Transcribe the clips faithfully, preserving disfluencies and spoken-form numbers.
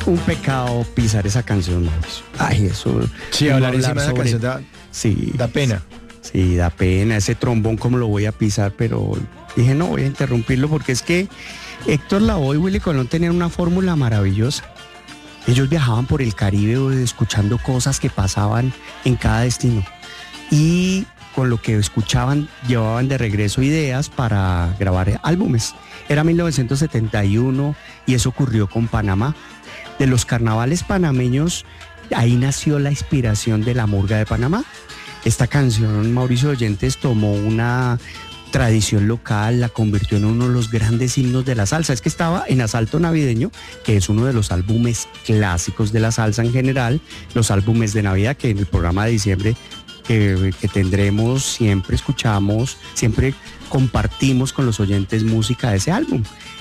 un pecado pisar esa canción, Mauricio. Ay, eso... Sí, hablar encima de esa sobre... canción da, sí, da pena. Sí, da pena. Ese trombón, ¿cómo lo voy a pisar? Pero dije, no, voy a interrumpirlo porque es que Héctor Lavoe y Willy Colón tenían una fórmula maravillosa. Ellos viajaban por el Caribe escuchando cosas que pasaban en cada destino. Y con lo que escuchaban, llevaban de regreso ideas para grabar álbumes. Era mil novecientos setenta y uno y eso ocurrió con Panamá. De los carnavales panameños, ahí nació la inspiración de la murga de Panamá. Esta canción, Mauricio Oyentes, tomó una tradición local, la convirtió en uno de los grandes himnos de la salsa. Es que estaba en Asalto Navideño, que es uno de los álbumes clásicos de la salsa en general, los álbumes de Navidad, que en el programa de diciembre que, que tendremos, siempre escuchamos, siempre compartimos con los oyentes música de ese álbum.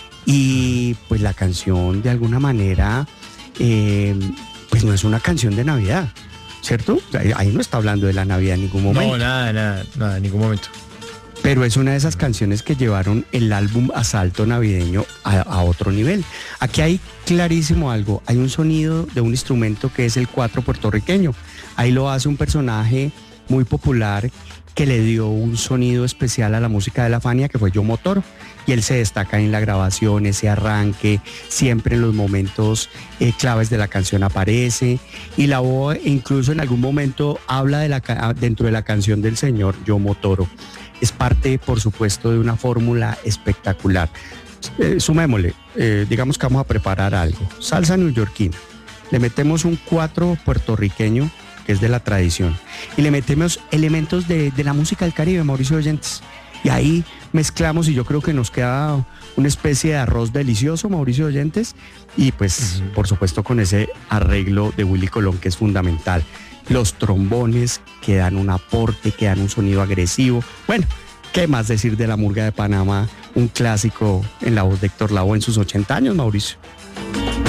Y pues la canción, de alguna manera, eh, pues no es una canción de Navidad, ¿cierto? Ahí no está hablando de la Navidad en ningún momento. No, nada, nada, nada, en ningún momento. Pero es una de esas canciones que llevaron el álbum Asalto Navideño a, a otro nivel. Aquí hay clarísimo algo, hay un sonido de un instrumento que es el cuatro puertorriqueño. Ahí lo hace un personaje muy popular que le dio un sonido especial a la música de la Fania, que fue Yomo Toro. Y él se destaca en la grabación, ese arranque, siempre en los momentos eh, claves de la canción aparece. Y la voz incluso en algún momento habla de la, dentro de la canción del señor Yomo Toro. Es parte, por supuesto, de una fórmula espectacular. Eh, sumémosle, eh, digamos que vamos a preparar algo. Salsa neoyorquina. Le metemos un cuatro puertorriqueño, que es de la tradición. Y le metemos elementos de, de la música del Caribe, Mauricio Oyentes. Y ahí mezclamos y yo creo que nos queda una especie de arroz delicioso, Mauricio Oyentes. Y pues, uh-huh. por supuesto, con ese arreglo de Willy Colón, que es fundamental. Los trombones que dan un aporte, que dan un sonido agresivo. Bueno, ¿qué más decir de la murga de Panamá? Un clásico en la voz de Héctor Lavoe en sus ochenta años, Mauricio.